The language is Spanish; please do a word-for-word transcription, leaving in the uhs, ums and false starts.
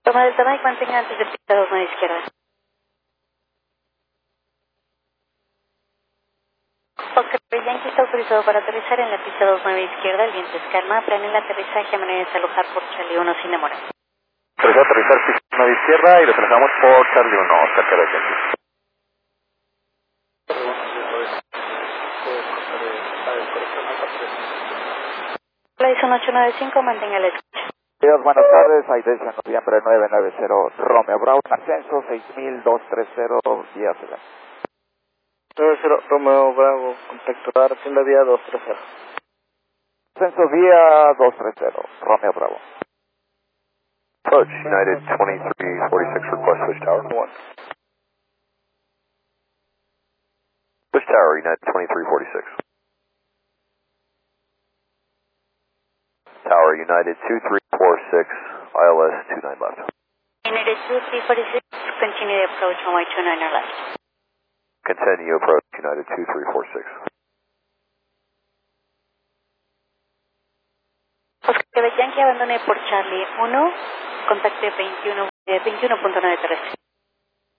Toma del toma y mantenga antes del pista dos nueve izquierda. Oscar Yankee está autorizado para aterrizar en la pista dos nueve izquierda, el viento es calma, plan el aterrizaje a manera de desalojar por Charlie uno sin demora. Autorizado a aterrizar pista nueve izquierda y lo trasladamos por Charlie uno, Oscar Yankee. Flight ocho nueve cinco, mantenga la escucha. Dios, buenas tardes, Aidesia, noviembre nueve nueve cero, Romeo Bravo, ascenso seis mil doscientos treinta, vía Cela. nueve cero, Romeo Bravo, contacto a tienda vía doscientos treinta. Ascenso vía doscientos treinta, Romeo Bravo. Approach, United twenty-three forty-six, request switch tower. one. Switch tower, United twenty-three forty-six. Tower, United two three four six, I L S two nine left. United two three four six, continue the approach runway two nine left. Continue approach, United two three four six. Oscar Yankee abandone por Charlie uno, contacte veintiuno punto nueve terrestre.